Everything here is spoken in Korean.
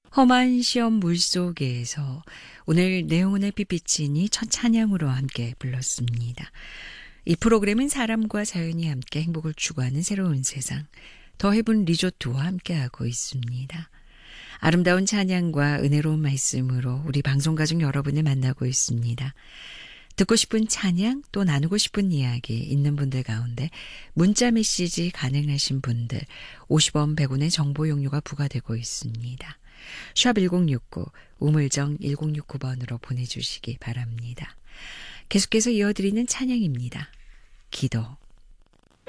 험한 시험 물속에서 오늘 내용은의 빛비치니 첫 찬양으로 함께 불렀습니다. 이 프로그램은 사람과 자연이 함께 행복을 추구하는 새로운 세상, 더 헤븐 리조트와 함께하고 있습니다. 아름다운 찬양과 은혜로운 말씀으로 우리 방송가족 여러분을 만나고 있습니다. 듣고 싶은 찬양 또 나누고 싶은 이야기 있는 분들 가운데 문자 메시지 가능하신 분들 50원 100원의 정보 용료가 부과되고 있습니다. 샵 1069 우물정 1069번으로 보내주시기 바랍니다. 계속해서 이어드리는 찬양입니다. 기도.